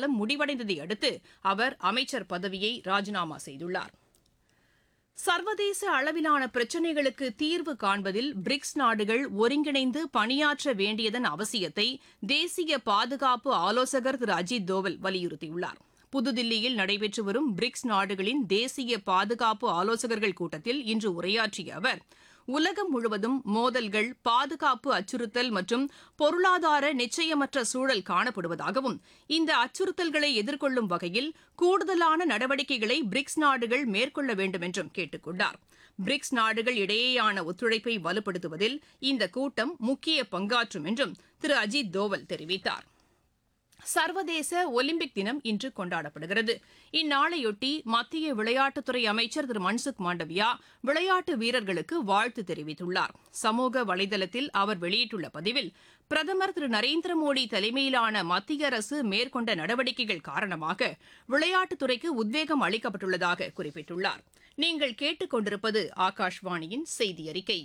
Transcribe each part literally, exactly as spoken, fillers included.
காலம் முடிவடைந்ததை அடுத்து அவர் அமைச்சர் பதவியை ராஜினாமா செய்துள்ளார். சர்வதேச அளவிலான பிரச்சினைகளுக்கு தீர்வு காண்பதில் பிரிக்ஸ் நாடுகள் ஒருங்கிணைந்து பணியாற்ற வேண்டியதன் அவசியத்தை தேசிய பாதுகாப்பு ஆலோசகர் திரு அஜித் தோவல் வலியுறுத்தியுள்ளார். புதுதில்லியில் நடைபெற்று வரும் பிரிக்ஸ் நாடுகளின் தேசிய பாதுகாப்பு ஆலோசகர்கள் கூட்டத்தில் இன்று உரையாற்றிய அவர், உலகம் முழுவதும் மோதல்கள், பாதுகாப்பு அச்சுறுத்தல் மற்றும் பொருளாதார நிச்சயமற்ற சூழல் காணப்படுவதாகவும், இந்த அச்சுறுத்தல்களை எதிர்கொள்ளும் வகையில் கூடுதலான நடவடிக்கைகளை பிரிக்ஸ் நாடுகள் மேற்கொள்ள வேண்டும் என்றும் கேட்டுக் கொண்டார். பிரிக்ஸ் நாடுகள் இடையேயான ஒத்துழைப்பை வலுப்படுத்துவதில் இந்த கூட்டம் முக்கிய பங்காற்றும் என்றும் திரு அஜித் தோவல் தெரிவித்தார். சர்வதேச ஒலிம்பிக் தினம் இன்று கொண்டாடப்படுகிறது. இந்நாளையொட்டி மத்திய விளையாட்டுத்துறை அமைச்சர் திரு மன்சுக் மாண்டவியா விளையாட்டு வீரர்களுக்கு வாழ்த்து தெரிவித்துள்ளார். சமூக வலைதளத்தில் அவர் வெளியிட்டுள்ள பதிவில், பிரதமர் திரு நரேந்திர மோடி தலைமையிலான மத்திய அரசு மேற்கொண்ட நடவடிக்கைகள் காரணமாக விளையாட்டுத்துறைக்கு உத்வேகம் அளிக்கப்பட்டுள்ளதாக குறிப்பிட்டுள்ளார். நீங்கள் கேட்டுக் கொண்டிருப்பது ஆகாஷ்வாணியின் செய்தி அறிக்கை.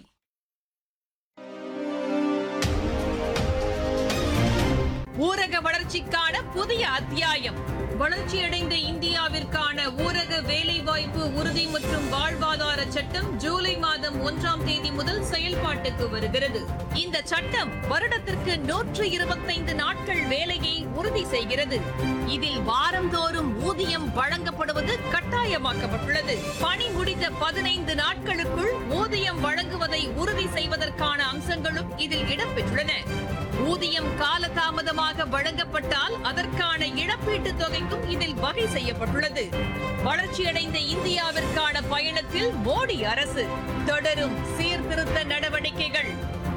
ஊரக வளர்ச்சிக்கான புதிய அத்தியாயம். வளர்ச்சியடைந்த இந்தியாவிற்கான ஊரக வேலைவாய்ப்பு உறுதி மற்றும் வாழ்வாதார சட்டம் ஜூலை மாதம் ஒன்றாம் தேதி முதல் செயல்பாட்டுக்கு வருகிறது. இந்த சட்டம் வருடத்திற்கு நூற்று இருபத்தைந்து நாட்கள் வேலையை உறுதி செய்கிறது. இதில் வாரந்தோறும் ஊதியம் வழங்கப்படுவது கட்டாயமாக்கப்பட்டுள்ளது. பணி முடிந்த பதினைந்து நாட்களுக்குள் ஊதியம் வழங்குவதை உறுதி செய்வதற்கான அம்சங்களும் இதில் இடம்பெற்றுள்ளன. ஊதியம் காலதாமதமாக வழங்கப்பட்டால் அதற்கான இழப்பீட்டுத் தொகைக்கும் இதில் வகை செய்யப்பட்டுள்ளது. வளர்ச்சியடைந்த இந்தியாவிற்கான பயணத்தில் மோடி அரசு தொடரும் சீர்திருத்த நடவடிக்கைகள்.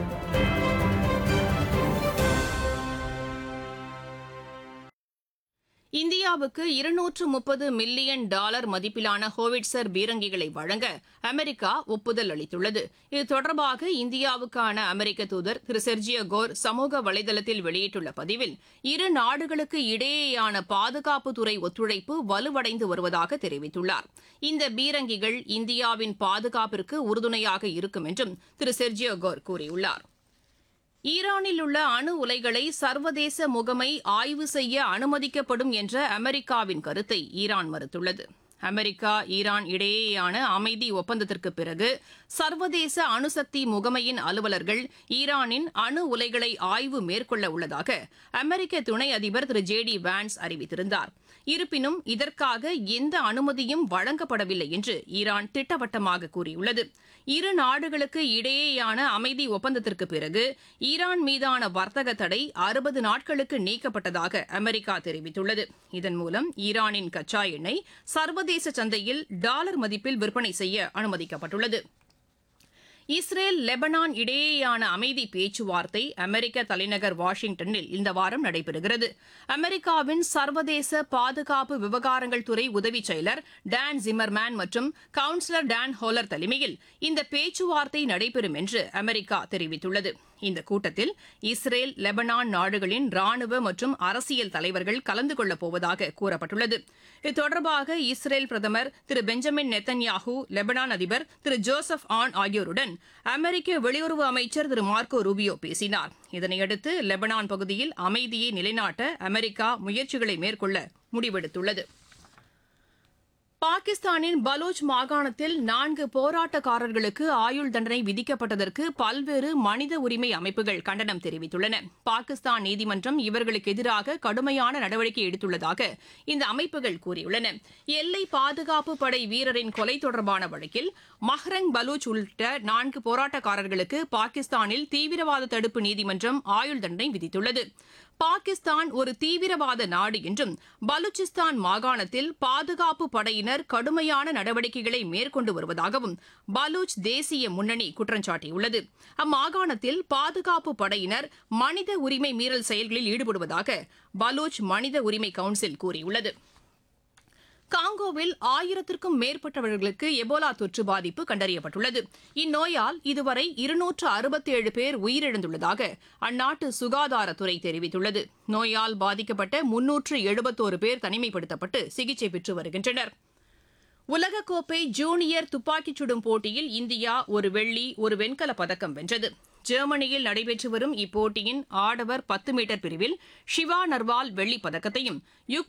இந்தியாவுக்கு இருநூற்று முப்பது மில்லியன் டாலர் மதிப்பிலான ஹோவிட்சர் பீரங்கிகளை வழங்க அமெரிக்கா ஒப்புதல் அளித்துள்ளது. இது தொடர்பாக இந்தியாவுக்கான அமெரிக்க தூதர் திரு செர்ஜியோ கோர் சமூக வலைதளத்தில் வெளியிட்டுள்ள பதிவில், இரு நாடுகளுக்கு இடையேயான பாதுகாப்புத்துறை ஒத்துழைப்பு வலுவடைந்து வருவதாக தெரிவித்துள்ளார். இந்த பீரங்கிகள் இந்தியாவின் பாதுகாப்பிற்கு உறுதுணையாக இருக்கும் என்றும் திரு செர்ஜியோ கோர் கூறியுள்ளார். ஈரானில் உள்ள அணு உலைகளை சர்வதேச முகமை ஆய்வு செய்ய அனுமதிக்கப்படும் என்ற அமெரிக்காவின் கருத்தை ஈரான் மறுத்துள்ளது. அமெரிக்கா ஈரான் இடையேயான அமைதி ஒப்பந்தத்திற்கு பிறகு சர்வதேச அணுசக்தி முகமையின் அலுவலர்கள் ஈரானின் அணு உலைகளை ஆய்வு மேற்கொள்ள உள்ளதாக அமெரிக்க துணை அதிபர் திரு ஜே டி வான்ஸ் அறிவித்திருந்தார். இருப்பினும் இதற்காக எந்த அனுமதியும் வழங்கப்படவில்லை என்று ஈரான் திட்டவட்டமாக கூறியுள்ளது. இரு நாடுகளுக்கு இடையேயான அமைதி ஒப்பந்தத்திற்கு பிறகு ஈரான் மீதான வர்த்தக தடை அறுபது நாட்களுக்கு நீக்கப்பட்டதாக அமெரிக்கா தெரிவித்துள்ளது. இதன் மூலம் ஈரானின் கச்சா எண்ணெய் சர்வதேச சந்தையில் டாலர் மதிப்பில் விற்பனை செய்ய அனுமதிக்கப்பட்டுள்ளது. இஸ்ரேல் லெபனான் இடையேயான அமைதி பேச்சுவார்த்தை அமெரிக்க தலைநகர் வாஷிங்டனில் இந்த வாரம் நடைபெறுகிறது. அமெரிக்காவின் சர்வதேச பாதுகாப்பு விவகாரங்கள் துறை உதவி செயலர் டான் ஜிமர்மேன் மற்றும் கவுன்சிலர் டான் ஹோலர் தலைமையில் இந்த பேச்சுவார்த்தை நடைபெறும் என்று அமெரிக்கா தெரிவித்துள்ளது. இந்த கூட்டத்தில் இஸ்ரேல் லெபனான் நாடுகளின் ராணுவ மற்றும் அரசியல் தலைவர்கள் கலந்து கொள்ளப் போவதாக கூறப்பட்டுள்ளது. இது தொடர்பாக இஸ்ரேல் பிரதமர் திரு பெஞ்சமின் நெத்தன்யாஹூ, லெபனான் அதிபர் திரு ஜோசப் ஆன் ஆகியோருடன் அமெரிக்க வெளியுறவு அமைச்சர் திரு மார்க்கோ ரூபியோ பேசினார். இதனையடுத்து லெபனான் பகுதியில் அமைதியை நிலைநாட்ட அமெரிக்கா முயற்சிகளை மேற்கொள்ள முடிவெடுத்துள்ளது. பாகிஸ்தானின் பலூச் மாகாணத்தில் நான்கு போராட்டக்காரர்களுக்கு ஆயுள் தண்டனை விதிக்கப்பட்டதற்கு பல்வேறு மனித உரிமை அமைப்புகள் கண்டனம் தெரிவித்துள்ளன. பாகிஸ்தான் நீதிமன்றம் இவர்களுக்கு எதிராக கடுமையான நடவடிக்கை எடுத்துள்ளதாக இந்த அமைப்புகள் கூறியுள்ளன. எல்லை பாதுகாப்பு படை வீரரின் கொலை தொடர்பான வழக்கில் மஹ்ரங் பலூச் உள்ளிட்ட நான்கு போராட்டக்காரர்களுக்கு பாகிஸ்தானில் தீவிரவாத தடுப்பு நீதிமன்றம் ஆயுள் தண்டனை விதித்துள்ளது. பாகிஸ்தான் ஒரு தீவிரவாத நாடு என்றும் பலூச்சிஸ்தான் மாகாணத்தில் பாதுகாப்பு படையினர் கடுமையான நடவடிக்கைகளை மேற்கொண்டு வருவதாகவும் பலூச் தேசிய முன்னணி குற்றம் சாட்டியுள்ளது. அம்மாகாணத்தில் பாதுகாப்பு படையினர் மனித உரிமை மீறல் செயல்களில் ஈடுபடுவதாக பலூச் மனித உரிமை கவுன்சில் கூறியுள்ளது. காங்கோவில் ஆயிரத்திற்கும் மேற்பட்டவர்களுக்கு எபோலா தொற்று பாதிப்பு கண்டறியப்பட்டுள்ளது. இந்நோயால் இதுவரை இருநூற்று அறுபத்தேழு பேர் உயிரிழந்துள்ளதாக அந்நாட்டு சுகாதாரத்துறை தெரிவித்துள்ளது. நோயால் பாதிக்கப்பட்ட முன்னூற்று எழுபத்தோரு பேர் தனிமைப்படுத்தப்பட்டு சிகிச்சை பெற்று வருகின்றனர். உலகக்கோப்பை ஜூனியர் துப்பாக்கிச் சுடும் போட்டியில் இந்தியா ஒரு வெள்ளி, ஒரு வெண்கலப் பதக்கம் வென்றது. ஜெர்மனியில் நடைபெற்று வரும் இப்போட்டியின் ஆடவர் பத்து மீட்டர் பிரிவில் ஷிவா நர்வால் வெள்ளிப் பதக்கத்தையும், யுக்தா